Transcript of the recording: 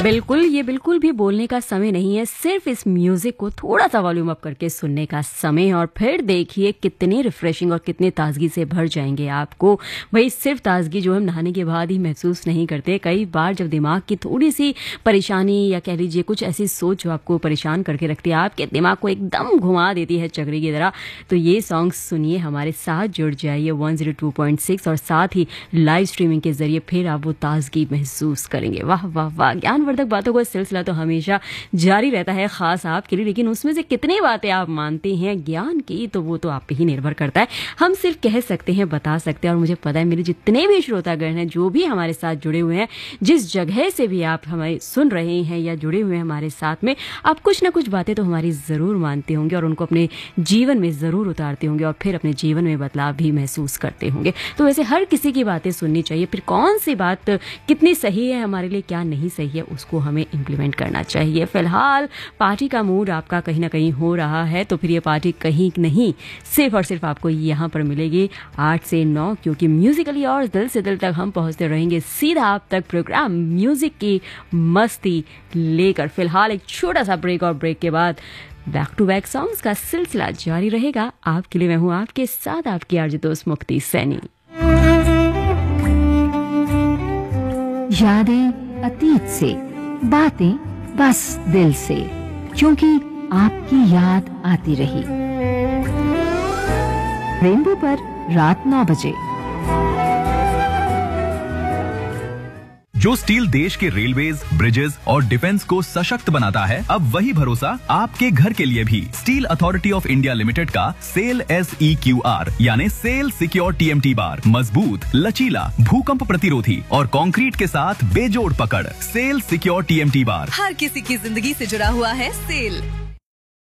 बिल्कुल, ये बिल्कुल भी बोलने का समय नहीं है, सिर्फ इस म्यूजिक को थोड़ा सा वॉल्यूम अप करके सुनने का समय है और फिर देखिए कितने रिफ्रेशिंग और कितने ताजगी से भर जाएंगे आपको। वही सिर्फ ताजगी जो हम नहाने के बाद ही महसूस नहीं करते, कई बार जब दिमाग की थोड़ी सी परेशानी या कह लीजिए कुछ ऐसी सोच जो आपको परेशान करके रखती है, आपके दिमाग को एकदम घुमा देती है चक्री की तरह, तो ये सॉन्ग सुनिए, हमारे साथ जुड़ जाइए 102.6 और साथ ही लाइव स्ट्रीमिंग के जरिए फिर आप वो ताजगी महसूस करेंगे। वाह वाह वाह, ज्ञानवर्धक बातों का सिलसिला तो हमेशा जारी रहता है खास आपके लिए, लेकिन उसमें से कितनी बातें आप मानते हैं ज्ञान की, तो वो तो आप पे ही निर्भर करता है। हम सिर्फ कह सकते हैं, बता सकते हैं, और मुझे पता है मेरे जितने भी श्रोतागण हैं जो भी हमारे साथ जुड़े हुए हैं, जिस जगह से भी आप हमें सुन रहे हैं या जुड़े हुए हैं हमारे साथ में, आप कुछ ना कुछ बातें तो हमारी ज़रूर मानते होंगे और उनको अपने जीवन में ज़रूर उतारते होंगे और फिर अपने जीवन में बदलाव भी महसूस करते होंगे। तो वैसे हर किसी की बातें सुननी चाहिए, फिर कौन सी बात कितनी सही है हमारे लिए, क्या नहीं सही है, उसको हमें इम्प्लीमेंट करना चाहिए। फिलहाल पार्टी का मूड आपका कहीं ना कहीं हो रहा है, तो फिर ये पार्टी कहीं नहीं, सिर्फ और सिर्फ आपको यहाँ पर मिलेगी 8 से 9, क्योंकि म्यूजिकली और दिल से दिल तक हम पहुँचते रहेंगे सीधा आप तक प्रोग्राम म्यूजिक की मस्ती लेकर। फिलहाल एक छोटा सा ब्रेक और ब्रेक के बाद बैक टू बैक सॉन्ग्स का सिलसिला जारी रहेगा। आपके लिए मैं हूँ आपके साथ आपकी आरजे दोस्त मुक्ति सैनी। यादें अतीत से, बातें बस दिल से, क्योंकि आपकी याद आती रही। रेनबो पर रात 9 बजे। जो स्टील देश के रेलवेज, ब्रिजेस और डिफेंस को सशक्त बनाता है, अब वही भरोसा आपके घर के लिए भी। Steel authority of India limited का सेल SEQR यानी सेल सिक्योर TMT बार, मजबूत, लचीला, भूकंप प्रतिरोधी और कंक्रीट के साथ बेजोड़ पकड़। सेल सिक्योर TMT बार हर किसी की जिंदगी से जुड़ा हुआ है। सेल